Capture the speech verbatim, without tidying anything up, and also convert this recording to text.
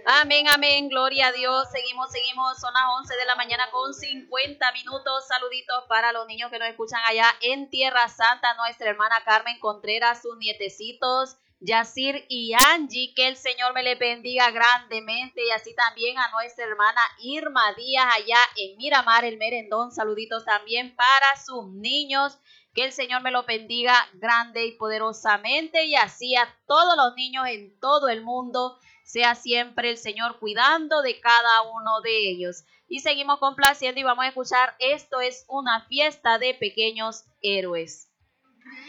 Amén, amén, gloria a Dios. Seguimos, seguimos, son las once de la mañana con cincuenta minutos. Saluditos para los niños que nos escuchan allá en Tierra Santa, nuestra hermana Carmen Contreras, sus nietecitos, Yacir y Angie, que el Señor me le bendiga grandemente, y así también a nuestra hermana Irma Díaz allá en Miramar, el Merendón. Saluditos también para sus niños. Que el Señor me lo bendiga grande y poderosamente, y así a todos los niños en todo el mundo. Sea siempre el Señor cuidando de cada uno de ellos. Y seguimos complaciendo y vamos a escuchar Esto es una fiesta de pequeños héroes.